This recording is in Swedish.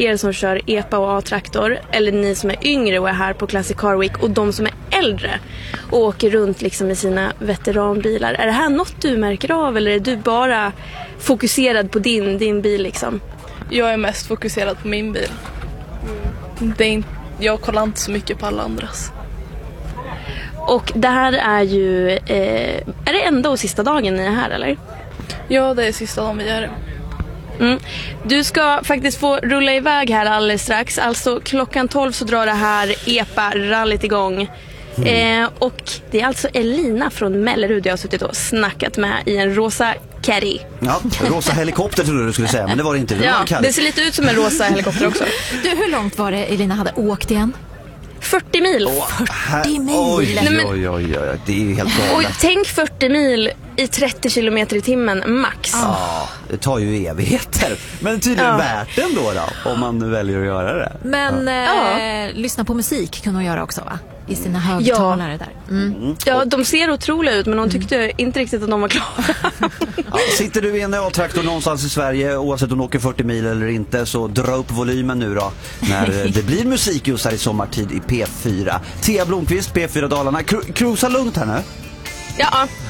er som kör EPA och A-traktor, eller ni som är yngre och är här på Classic Car Week, och de som är äldre och åker runt liksom i sina veteranbilar. Är det här något du märker av, eller är du bara fokuserad på din bil liksom? Jag är mest fokuserad på min bil. Jag kollar inte så mycket på alla andras. Och det här är ju är det enda och sista dagen ni är här, eller? Ja, det är sista dagen vi är här. Du ska faktiskt få rulla iväg här alldeles strax. Alltså klockan 12 så drar det här EPA-rallyt igång. Och det är alltså Elina från Mellerud jag har suttit och snackat med i en rosa Caddy. Ja, rosa helikopter trodde du skulle säga, men det var det inte. Det ser lite ut som en rosa helikopter också. Du, hur långt var det Elina hade åkt igen? 40 mil. 40 mil. Oj, det är ju helt galet. Och tänk 40 mil i 30 kilometer i timmen max. Ja, det tar ju evigheter. Men tydligen värt det ändå om man väljer att göra det. Men lyssna på musik kunde hon göra också, va? I sina högtalare där. Ja, de ser otroliga ut, men hon tyckte inte riktigt att de var klara. Sitter du i en A-traktor någonstans i Sverige, oavsett om du åker 40 mil eller inte, så dra upp volymen nu då, när det blir musik just här i sommartid i P4. Thea Blomqvist, P4 Dalarna. Cruisa lugnt här nu. Ja,